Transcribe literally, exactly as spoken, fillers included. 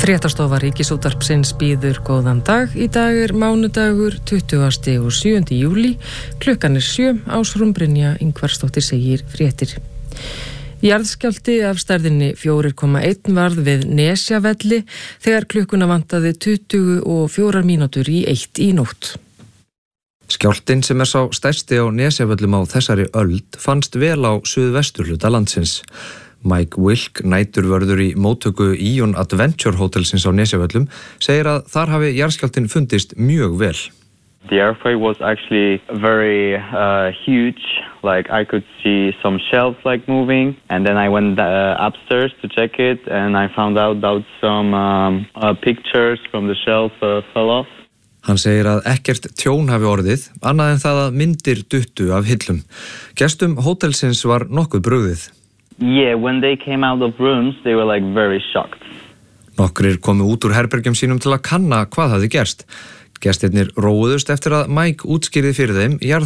Fréttastofa Ríkisútvarpsins býður góðan dag. Í dag er mánudagur tuttugasti og sjöundi júlí. Klukkan er sjö. Ásrún Brynja Ingvarsdóttir segir fréttir. Jarðskjálfti af stærðinni fjögur komma eitt varð við Nesjavelli þegar klukkuna vantaði tuttugu og fjórar mínútur í eitt í nótt. Skjálftinn sem er sá stærsti á Nesjavöllum á þessari öld fannst vel á suðvesturhluta landsins. Mike Wilk, næturvörður í móttöku Ion Adventure Hotelsins á Nesjavöllum, segir að þar hafi jarðskjálftinn fundist mjög vel. The earthquake was actually very uh, huge. Like I could see some shelves like moving, and then I went uh, upstairs to check it, and I found out that some um, uh, pictures from the shelf uh, fell off. Hann segir að ekkert tjón hafi orðið, annað en það að myndir duttu af hillum. Gestum hótelsins var nokkuð brugðið. Yeah, when they came out of rooms, they were like very shocked. Nokkrir komu út úr herbergjum sínum til að kanna hvað hafði gerst. Gestirnir róuðust eftir að Mike útskýrði fyrir þeim jarð